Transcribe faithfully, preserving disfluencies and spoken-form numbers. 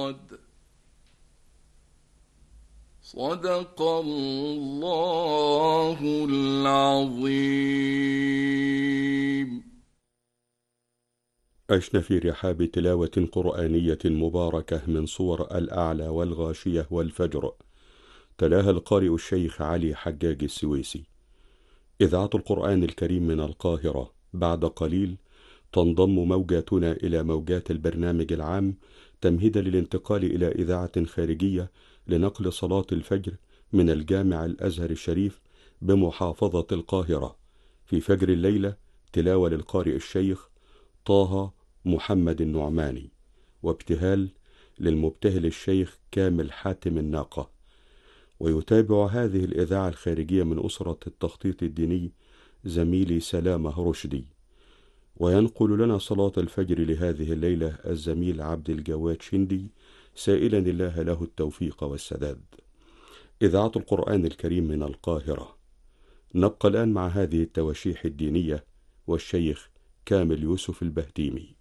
صاد. صدق الله العظيم. عشنا في رحاب تلاوة قرآنية مباركة من صور الأعلى والغاشية والفجر، تلاها القارئ الشيخ علي حجاج السويسي. إذاعة القرآن الكريم من القاهرة بعد قليل تنضم موجاتنا إلى موجات البرنامج العام تمهيدا للانتقال إلى إذاعة خارجية لنقل صلاة الفجر من الجامع الأزهر الشريف بمحافظة القاهرة. في فجر الليلة تلاوة للقارئ الشيخ طه محمد النعماني، وابتهال للمبتهل الشيخ كامل حاتم الناقة. ويتابع هذه الإذاعة الخارجية من أسرة التخطيط الديني زميلي سلامة رشدي. وينقل لنا صلاة الفجر لهذه الليلة الزميل عبد الجواد شندي، سائلا الله له التوفيق والسداد. إذاعة القرآن الكريم من القاهرة. نبقى الآن مع هذه التواشيح الدينية والشيخ كامل يوسف البهتيمي.